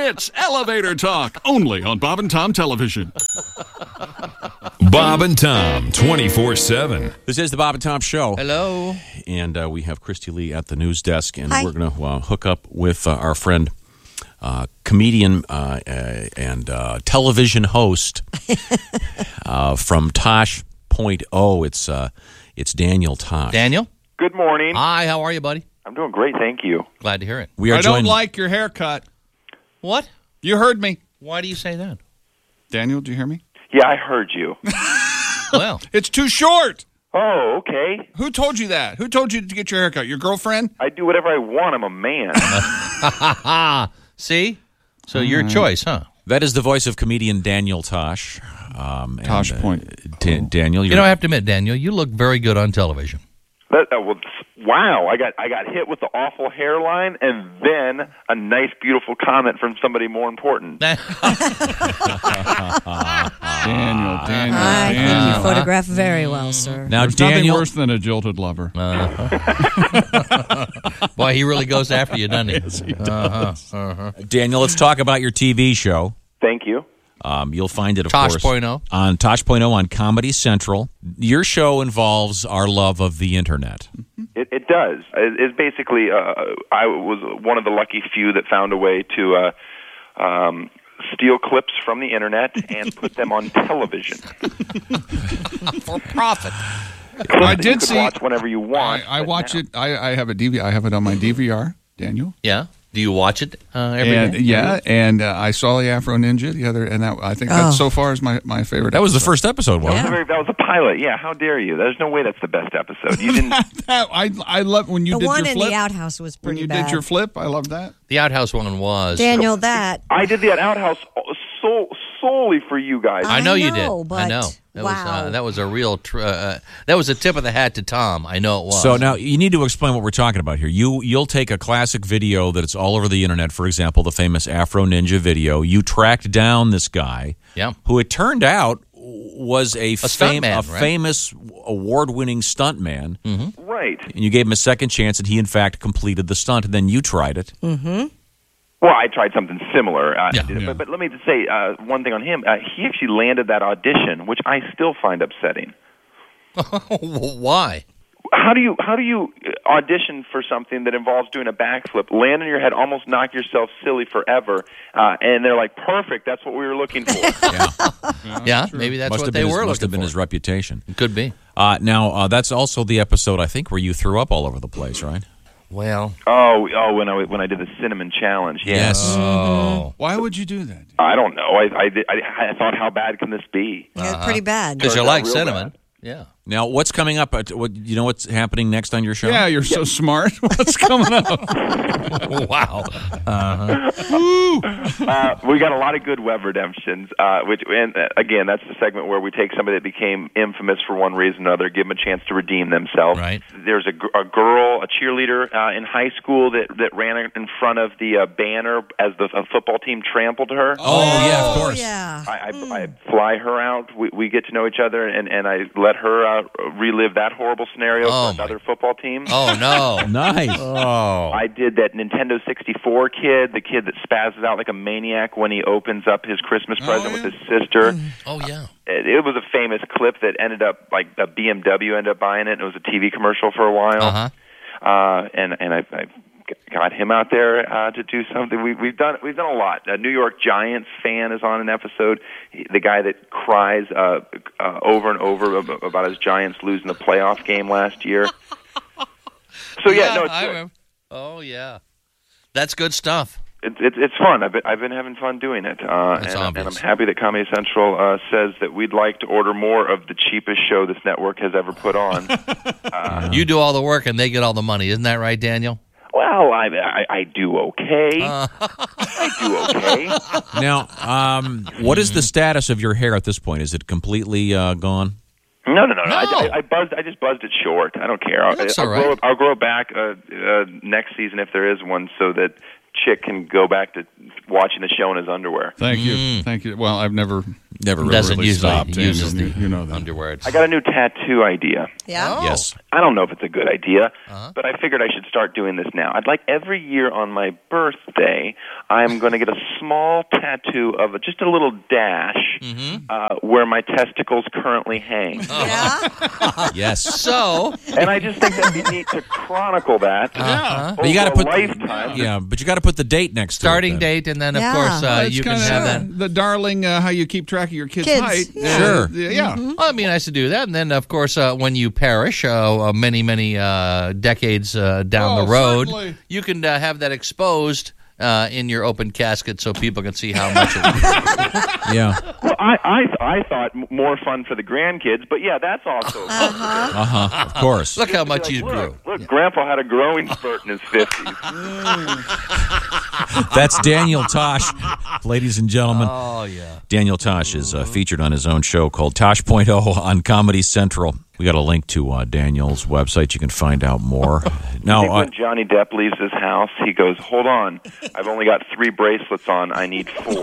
It's Elevator Talk, only on Bob and Tom Television. Bob and Tom, 24/7. This is the Bob and Tom Show. Hello. And we have Christy Lee at the news desk, and Hi. we're going to hook up with our friend, comedian and television host from Tosh.0. It's Daniel Tosh. Daniel? Good morning. Hi, how are you, buddy? I'm doing great, thank you. Glad to hear it. We are I don't joined. like your haircut. What? You heard me. Why do you say that? Daniel, do you hear me? Yeah, I heard you. Well, It's too short. Oh, okay. Who told you that? Who told you to get your haircut? Your girlfriend? I do whatever I want. I'm a man. see? So your choice, huh? That is the voice of comedian Daniel Tosh. Tosh and, Point. Daniel, You know, I have to admit, Daniel, you look very good on television. Wow, I got hit with the awful hairline and then a nice, beautiful comment from somebody more important. Daniel. I think you photograph very well, sir. Now, There's nothing Daniel, worse than a jilted lover. Boy, he really goes after you, doesn't he? Yes, he does. Daniel, let's talk about your TV show. Thank you. You'll find it, of Tosh course, Point Oh. on Tosh.0 on Comedy Central. Your show involves our love of the internet. It does. It's basically, I was one of the lucky few that found a way to steal clips from the internet and put them on television. For profit. I You did could see. watch whenever you want. I but watch now- it. I have a DVR. I have it on my DVR. Daniel. Yeah. Do you watch it every And day? yeah, and I saw the Afro Ninja the other, and that I think that so far is my favorite. That was the episode. first episode, wasn't Yeah. it? That was a pilot. Yeah, how dare you? There's no way that's the best episode. You didn't. I love when you The did one your in flip. the outhouse was When pretty you bad. did your flip, I love that. The Outhouse one was. Daniel, that. I did that outhouse solely for you guys. I know you did. know, but I know. That wow. was that was a real. That was a tip of the hat to Tom. I know it was. So now you need to explain what we're talking about here. You'll take a classic video that's all over the internet, for example, the famous Afro Ninja video. You tracked down this guy, Yeah. who it turned out was a stuntman, right? famous award-winning stuntman, Right. and you gave him a second chance, and he in fact completed the stunt. And then you tried it. Well, I tried something similar. Yeah. But let me just say one thing on him. He actually landed that audition, which I still find upsetting. Why? How do you audition for something that involves doing a backflip, land on your head, almost knock yourself silly forever, and they're like, perfect, that's what we were looking for. Yeah, maybe that's what they were must have looking been for. his reputation. Could be. Now that's also the episode, I think, where you threw up all over the place, right? Well. Oh, when I did the cinnamon challenge. Yeah. Yes. Oh. Why would you do that? I don't know. I thought, how bad can this be? Yeah, pretty bad. Because you Turned out like real cinnamon. bad. Yeah. Now, what's coming up? You know what's happening next on your show? Yeah, you're so smart. What's coming up? Wow. We got a lot of good web redemptions, and again, that's the segment where we take somebody that became infamous for one reason or another, give them a chance to redeem themselves. Right. There's a girl, a cheerleader in high school that ran in front of the banner as the football team trampled her. Oh, yeah, of course. Yeah. I fly her out. We get to know each other, and I let her relive that horrible scenario Oh, for another football team. Oh, no. Nice. Oh. I did that Nintendo 64 kid, the kid that spazzes out like a maniac when he opens up his Christmas present with his sister. Oh, yeah. It was a famous clip that ended up, like, a BMW ended up buying it, and it was a TV commercial for a while. Uh-huh. And I got him out there to do something. We've done a lot. A New York Giants fan is on an episode. The guy that cries over and over about his Giants losing the playoff game last year. So no, I remember. Oh, yeah. That's good stuff. it's fun. I've been having fun doing it, and I'm happy that Comedy Central says that we'd like to order more of the cheapest show this network has ever put on. You do all the work and they get all the money. Isn't that right, Daniel? Well, I do okay. I do okay. Now, what is the status of your hair at this point? Is it completely gone? No. I just buzzed it short. I don't care. That's all right. I'll grow it back next season if there is one, so that chick can go back to watching the show in his underwear. Thank you. Well, I've never Never doesn't really usually stopped. uses the You know that. underwear. I got a new tattoo idea. Yeah? Yes. I don't know if it's a good idea, but I figured I should start doing this now. I'd like every year on my birthday, I'm going to get a small tattoo of just a little dash where my testicles currently hang. Yeah? Yes. So, And I just think that'd be neat to chronicle that. But you got to put lifetime. but you got to put the date next to starting it. then. date, and then, of Yeah. course, It's you can kinda have that. the darling, how you keep track of your kids' height. Yeah. Sure. Yeah. Well, it'd be nice to do that. And then, of course, when you perish, many decades down the road, certainly. you can have that exposed in your open casket so people can see how much it is. Yeah. Well, I thought more fun for the grandkids, but yeah, that's also Of course. Look how much like, you grew. Look, Grandpa had a growing spurt in his 50s. That's Daniel Tosh, ladies and gentlemen. Oh, yeah. Daniel Tosh is featured on his own show called Tosh.0 on Comedy Central. We got a link to Daniel's website. You can find out more. I think Now, when Johnny Depp leaves his house, he goes, "Hold on, I've only got 3 bracelets on. I need 4."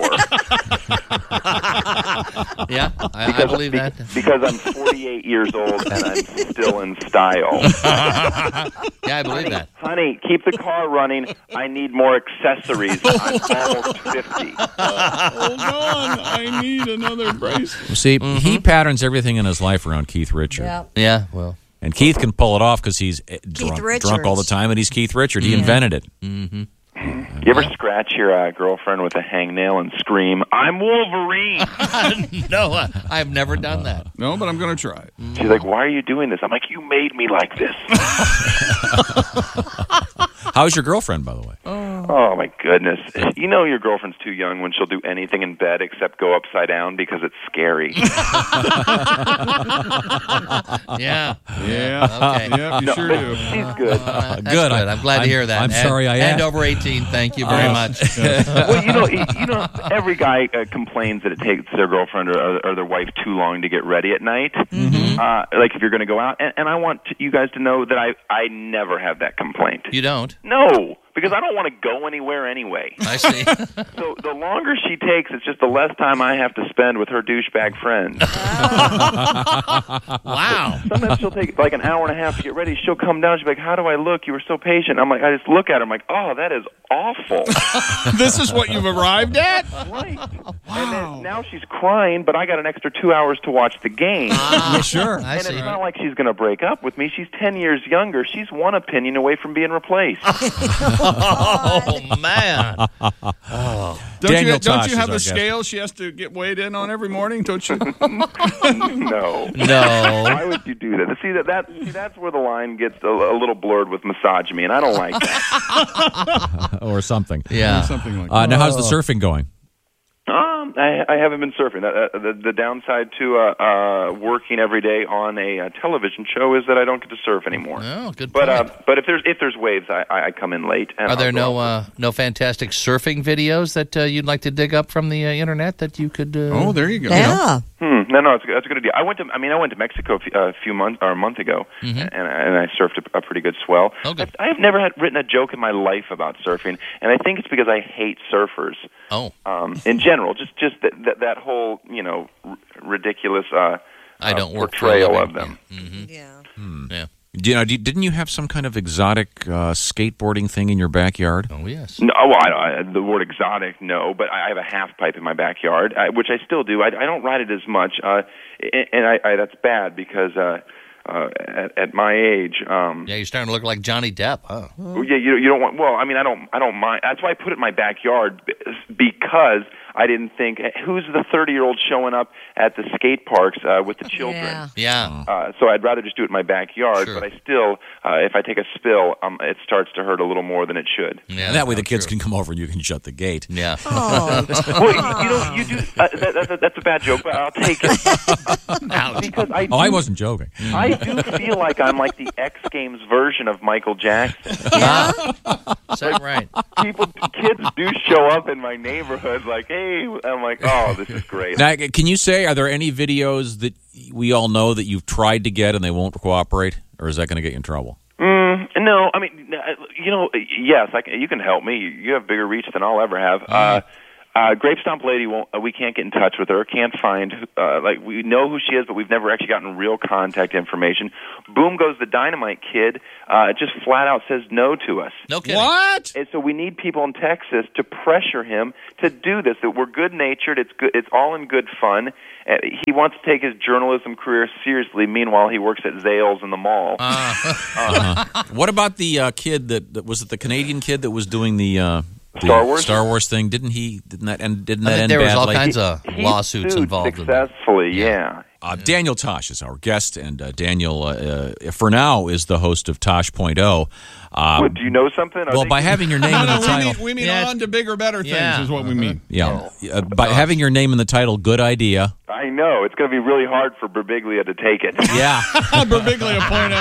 Yeah, I believe that. Because I'm 48 years old and I'm still in style. Yeah, I believe that. Honey, keep the car running. I need more accessories. I'm almost 50. Hold on. I need another bracelet. see, he patterns everything in his life around Keith Richard. Yeah. Yeah, well. And Keith can pull it off because he's drunk Richards. all the time, and he's Keith Richard. He invented it. You ever scratch your girlfriend with a hangnail and scream, "I'm Wolverine"? No, I've never done that. No, but I'm going to try it. She's like, "Why are you doing this?" I'm like, "You made me like this." How's your girlfriend, by the way? Oh, my goodness. You know your girlfriend's too young when she'll do anything in bed except go upside down because it's scary. Yeah. Yeah. Okay. Yeah, you sure do. She's good. That's Good. I'm glad to hear that. I'm sorry I And asked. over 18, thank you very much. Well, you know, every guy complains that it takes their girlfriend or their wife too long to get ready at night. Like if you're going to go out, and I want you guys to know that I never have that complaint. You don't? No, because I don't want to go anywhere anyway. I see. So the longer she takes, it's just the less time I have to spend with her douchebag friends. Wow. Sometimes she'll take like an hour and a half to get ready. She'll come down. She'll be like, "How do I look? You were so patient." I'm like, I just look at her. I'm like, "Oh, that is awful." This is what you've arrived at? Right. And then now she's crying, but I got an extra 2 hours to watch the game. Yeah, sure. I And see. it's not like she's going to break up with me. She's 10 years younger. She's one opinion away from being replaced. Oh, man. Daniel Don't Tosh you is have our a guest. scale she has to get weighed in on every morning? Don't you? No. No. Why would you do that? See, that's where the line gets a little blurred with misogyny, and I don't like that. Or something. Yeah. Something like that. Now, how's the surfing going? I haven't been surfing. The downside to working every day on a television show is that I don't get to surf anymore. Oh, good point. But if there's waves, I come in late. And Are there I'll go. no fantastic surfing videos that you'd like to dig up from the internet that you could? Oh, there you go. Yeah. No, that's a good idea. I went to Mexico a month ago, and I surfed a pretty good swell. Oh, good. I have never written a joke in my life about surfing, and I think it's because I hate surfers. Oh. In general, just that whole ridiculous I don't work for a portrayal living. of them. Yeah. Yeah. Didn't you have some kind of exotic skateboarding thing in your backyard? Oh, yes. No, well, the word exotic, no, but I have a half pipe in my backyard, which I still do. I don't ride it as much, and that's bad because at my age, Yeah, you're starting to look like Johnny Depp, huh? yeah, you don't want. Well, I mean, I don't mind. That's why I put it in my backyard because I didn't think who's the 30-year-old showing up at the skate parks with the children. Yeah. Yeah. So I'd rather just do it in my backyard. Sure. But I still, if I take a spill, it starts to hurt a little more than it should. Yeah. And that way the that's kids true. can come over and you can shut the gate. Yeah. Oh. Well, you do. That's a bad joke, but I'll take it because I. Oh, I wasn't joking. I do feel like I'm like the X Games version of Michael Jackson. Yeah. Is that right? Kids do show up in my neighborhood, like, "Hey," I'm like, "Oh, this is great." Now, can you say, are there any videos that we all know that you've tried to get and they won't cooperate? Or is that going to get you in trouble? No, I mean, yes, you can help me. You have bigger reach than I'll ever have. Grape Stomp Lady we can't get in touch with her, can't find, we know who she is, but we've never actually gotten real contact information. Boom Goes the Dynamite Kid, just flat out says no to us. No kidding. What? And so we need people in Texas to pressure him to do this, that we're good-natured, it's all in good fun. He wants to take his journalism career seriously, meanwhile he works at Zales in the mall. What about the kid that was it the Canadian kid that was doing the Star Wars thing? Didn't that end badly? There was all kinds of lawsuits involved successfully, in yeah. Daniel Tosh is our guest, and Daniel, for now, is the host of Tosh.0. Do you know something? By having your name in the title... We mean on to bigger, better things is what we mean. Yeah. By having your name in the title, good idea. I know. It's going to be really hard for Birbiglia to take it. Yeah. Birbiglia 0.0.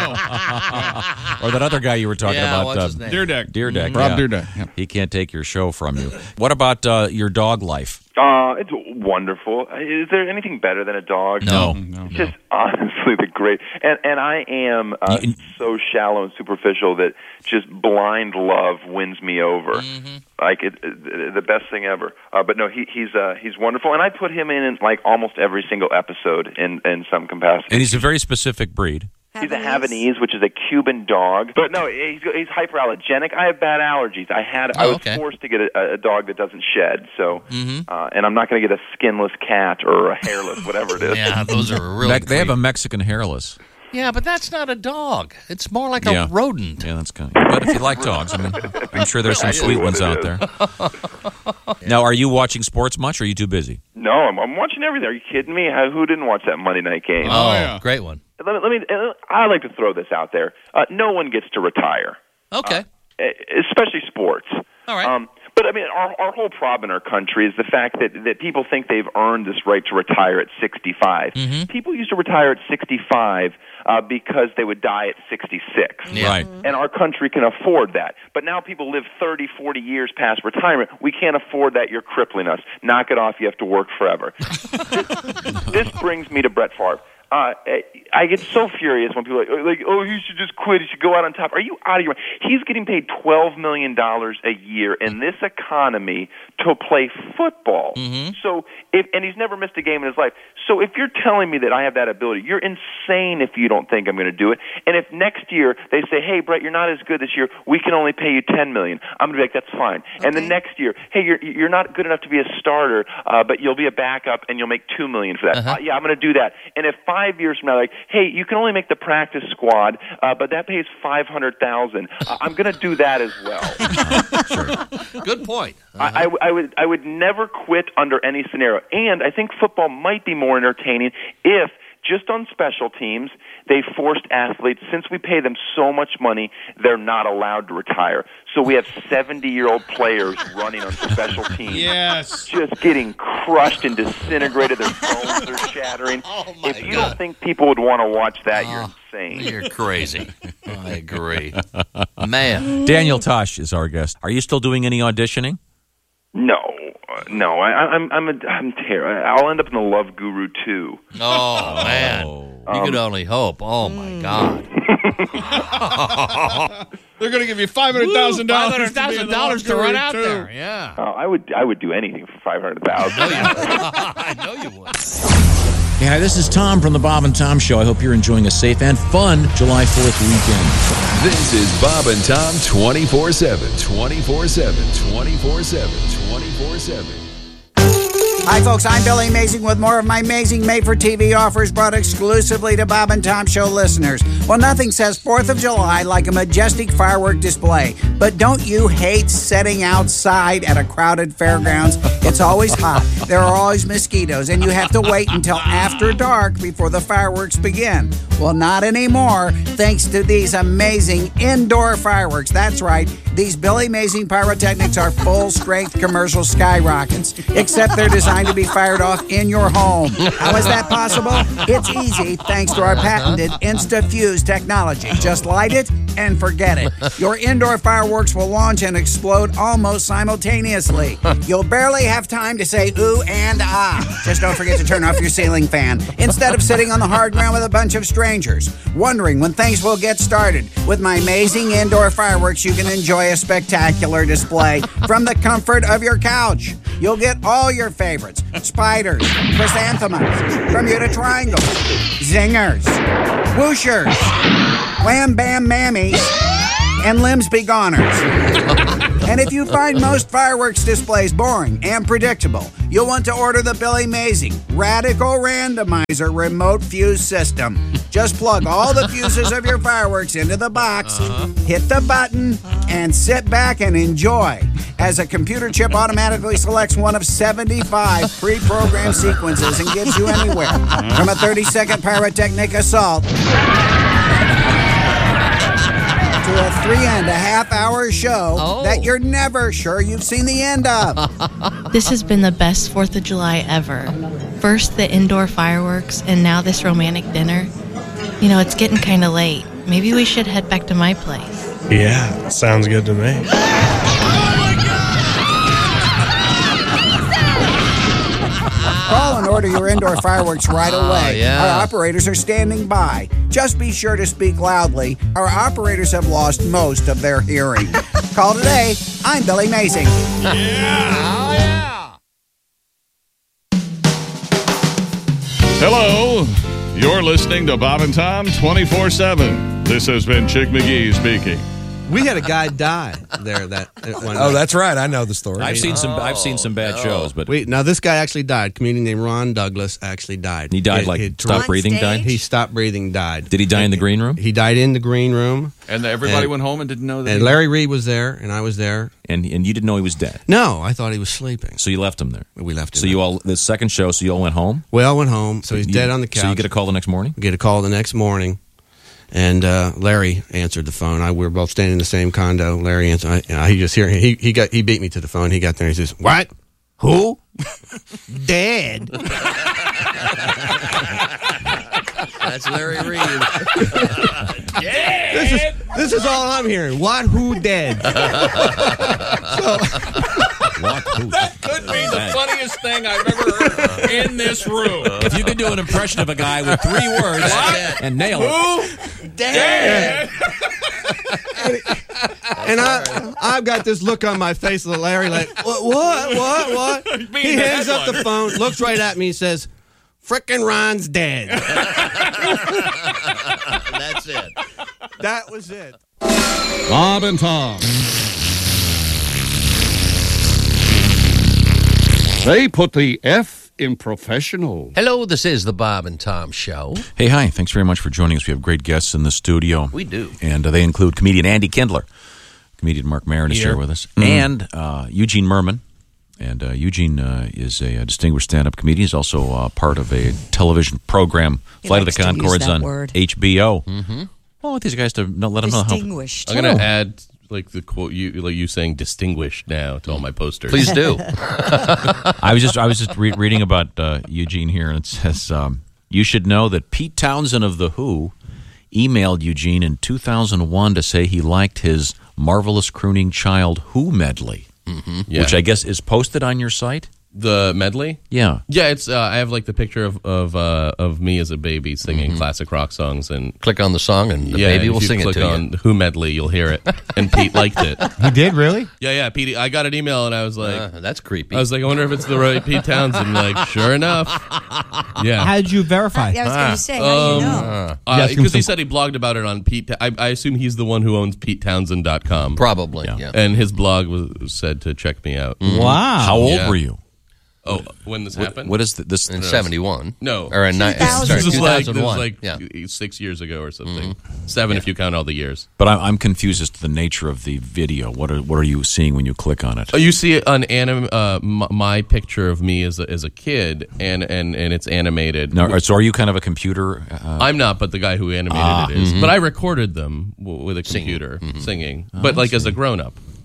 Or that other guy you were talking about. What's his name? Deerdeck. Rob Deerdeck. Yeah. He can't take your show from you. What about your dog life? It's wonderful. Is there anything better than a dog? No. It's just honestly the great. And I am so shallow and superficial that just blind love wins me over. Mm-hmm. Like the best thing ever. But no, he's wonderful, and I put him in like almost every single episode in some capacity. And he's a very specific breed. He's a Havanese, which is a Cuban dog. But no, he's hyperallergenic. I have bad allergies. I was forced to get a dog that doesn't shed. So, and I'm not going to get a skinless cat or a hairless, whatever it is. Yeah, those are really. They have a Mexican hairless. Yeah, but that's not a dog. It's more like a rodent. Yeah, that's kind of. But if you like dogs, I mean, I'm sure there's some sweet ones out there. Now, are you watching sports much, or are you too busy? No, I'm watching everything. Are you kidding me? Who didn't watch that Monday night game? Oh, yeah. Great one. I like to throw this out there. No one gets to retire. Okay. Especially sports. All right. But I mean, our whole problem in our country is the fact that people think they've earned this right to retire at 65. Mm-hmm. People used to retire at 65 because they would die at 66. Yeah. Right. And our country can afford that. But now people live 30, 40 years past retirement. We can't afford that. You're crippling us. Knock it off. You have to work forever. This brings me to Brett Favre. I get so furious when people are like, oh, he should just quit. He should go out on top. Are you out of your mind? He's getting paid $12 million a year in this economy to play football. Mm-hmm. So, and he's never missed a game in his life. So if you're telling me that I have that ability, you're insane if you don't think I'm going to do it. And if next year they say, hey, Brett, you're not as good this year, we can only pay you $10 million, I'm going to be like, that's fine. Okay. And the next year, hey, you're not good enough to be a starter, but you'll be a backup and you'll make $2 million for that. Uh-huh. Yeah, I'm going to do that. And if 5 years from now, like, hey, you can only make the practice squad, but that pays $500,000. I'm going to do that as well. Sure. Good point. Uh-huh. I would never quit under any scenario. And I think football might be more entertaining if, just on special teams, they forced athletes, since we pay them so much money, they're not allowed to retire. So we have 70-year-old players running on special teams. Yes. Just getting crushed and disintegrated. Their bones are shattering. Oh my If you don't think people would want to watch that, you're insane. You're crazy. I agree. Man. Daniel Tosh is our guest. Are you still doing any auditioning? No. I'm terrible. I'll end up in the Love Guru too. Oh, man. You could only hope. Oh, my God. They're going to give you $500,000. $500,000 to run out there. Yeah. I would do anything for $500,000. I know you would. Hey, hi, this is Tom from the Bob and Tom Show. I hope you're enjoying a safe and fun July 4th weekend. This is Bob and Tom 24/7, 24/7, 24/7, 24/7. Hi, folks. I'm Billy Amazing with more of my amazing made-for-TV offers brought exclusively to Bob and Tom Show listeners. Well, nothing says 4th of July like a majestic firework display. But don't you hate sitting outside at a crowded fairgrounds? It's always hot. There are always mosquitoes, and you have to wait until after dark before the fireworks begin. Well, not anymore, thanks to these amazing indoor fireworks. That's right. These Billy Amazing pyrotechnics are full-strength commercial skyrockets, except they're designed to be fired off in your home. How is that possible? It's easy thanks to our patented InstaFuse technology. Just light it and forget it. Your indoor fireworks will launch and explode almost simultaneously. You'll barely have time to say ooh and ah. Just don't forget to turn off your ceiling fan instead of sitting on the hard ground with a bunch of strangers, wondering when things will get started. With my amazing indoor fireworks, you can enjoy a spectacular display from the comfort of your couch. You'll get all your favorites: spiders, chrysanthemums, Bermuda triangles, zingers, whooshers, wham bam mammies, and limbs be goners. And if you find most fireworks displays boring and predictable, you'll want to order the Billy Mazing Radical Randomizer Remote Fuse System. Just plug all the fuses of your fireworks into the box, hit the button, and sit back and enjoy, as a computer chip automatically selects one of 75 pre-programmed sequences and gives you anywhere from a 30-second pyrotechnic assault to a 3.5-hour show that you're never sure you've seen the end of. This has been the best 4th of July ever. First the indoor fireworks, and now this romantic dinner. You know, it's getting kind of late. Maybe we should head back to my place. Yeah, sounds good to me. Call and order your indoor fireworks right away. Yeah. Our operators are standing by. Just be sure to speak loudly. Our operators have lost most of their hearing. Call today. I'm Billy Mazing. Hello. You're listening to Bob and Tom 24/7. This has been Chick McGee speaking. We had a guy die there one night. That's right. I know the story. I've seen some bad shows, but Now this guy actually died. A comedian named Ron Douglas actually died. He died stopped breathing. Died. He stopped breathing. Died. Did he die in the green room? He died in the green room. And everybody went home and didn't know that. And Larry Reed was there, and I was there. And you didn't know he was dead. No, I thought he was sleeping. So you left him there. We left him. So you all the second show. So you all went home. We all went home. So he's dead on the couch. So you get a call the next morning. We get a call the next morning. And Larry answered the phone. We were both staying in the same condo. Larry answered. He just hear he beat me to the phone. He got there. And he says, "What? Who? Dead?" That's Larry Reed. This is all I'm hearing. What? Who? Dead? That could be the funniest thing I've ever heard in this room. If you could do an impression of a guy with 3 words and nail it. Who? Dead. And I've got this look on my face of Larry like, what? He hangs up the phone, looks right at me, and says, "Frickin' Ron's dead." That's it. That was it. Bob and Tom. They put the F in professional. Hello, this is the Bob and Tom Show. Hey, hi. Thanks very much for joining us. We have great guests in the studio. We do. And they include comedian Andy Kindler. Comedian Mark Maron is here with us. And Eugene Merman. And Eugene is a distinguished stand-up comedian. He's also part of a television program, Flight of the Conchords on HBO. Mm-hmm. Well, I want these guys to let them know how. Distinguished. I'm going to add the quote you saying distinguished now to all my posters. Please do. I was just reading about Eugene here, and it says you should know that Pete Townsend of The Who emailed Eugene in 2001 to say he liked his Marvelous Crooning Child Who medley, which I guess is posted on your site. The medley? Yeah. Yeah, it's I have the picture of me as a baby singing classic rock songs, and click on the song and the baby will sing it to you. Click on Who medley, you'll hear it. And Pete liked it. He did, really? Yeah, Pete. I got an email and I was like, that's creepy. I was like, I wonder if it's the right Pete Townsend. Sure enough. Yeah. How did you verify? I was going to say, how do you know? Because he said he blogged about it on Pete. I assume he's the one who owns PeteTownsend.com. Probably, yeah. And his blog was said to check me out. Wow. How old were you? Oh, when this happened? What is this? In 71. No. Or in 2001. This was 6 years ago or something. 7 if you count all the years. But I'm confused as to the nature of the video. What are you seeing when you click on it? Oh, you see my picture of me as a kid, and it's animated. Now, so are you kind of a computer? I'm not, but the guy who animated it is. But I recorded them with a computer singing, but as a grown-up.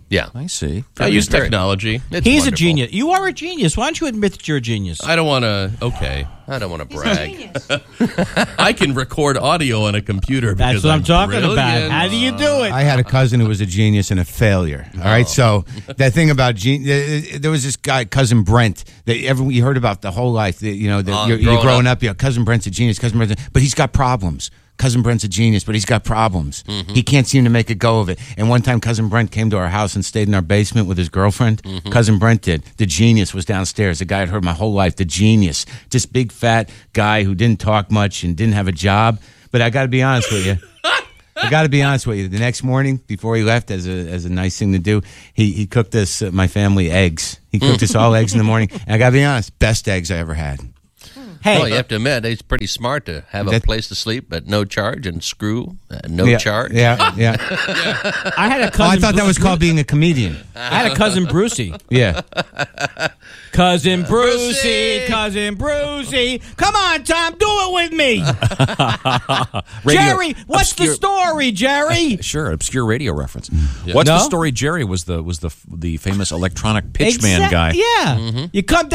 Yeah. I see. I use technology. It's He's wonderful. a genius. You are a genius. Why don't you admit that you're a genius? I don't want to. Okay. I don't want to brag. I can record audio on a computer. That's because what I'm talking brilliant. about. How do you do it? I had a cousin who was a genius and a failure. All right, so that thing about there was this guy, cousin Brent. That you heard about the whole life. You're growing up. Cousin Brent's a genius. Cousin Brent, but he's got problems. Cousin Brent's a genius, but he's got problems. Mm-hmm. He can't seem to make a go of it. And one time, Cousin Brent came to our house and stayed in our basement with his girlfriend. Mm-hmm. Cousin Brent did. The genius was downstairs. The guy I'd heard my whole life. The genius, this big fat guy who didn't talk much and didn't have a job. But I got to be honest with you. The next morning, before he left, as a nice thing to do, he cooked us my family eggs. He cooked us all eggs in the morning. And I got to be honest, best eggs I ever had. Hey, Well, you have to admit, it's pretty smart to have a place to sleep at no charge and screw at no charge. Yeah. I had a Oh, cousin. I thought that was called being a comedian. I had a cousin Brucey. Yeah. Cousin Brucey, cousin Brucey. Come on, Tom, do it with me. Jerry, what's the story, Jerry? Sure, obscure radio reference. What's the story? Jerry was the famous electronic pitchman guy. Yeah. You come